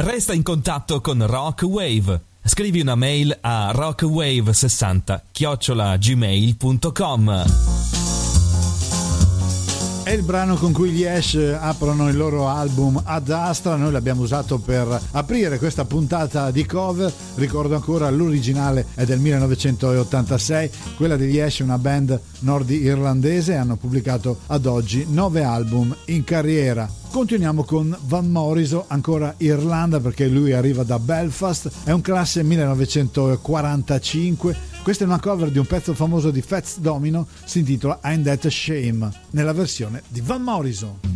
Resta in contatto con Rock Wave. Scrivi una mail a rockwave60@gmail.com. È il brano con cui gli Ash aprono il loro album Ad Astra. Noi l'abbiamo usato per aprire questa puntata di cover. Ricordo ancora l'originale è del 1986, quella degli Ash è una band nordirlandese, hanno pubblicato ad oggi 9 album in carriera. Continuiamo con Van Morrison, ancora Irlanda, perché lui arriva da Belfast, è un classe 1945. Questa è una cover di un pezzo famoso di Fats Domino, si intitola I'm That Shame, nella versione di Van Morrison.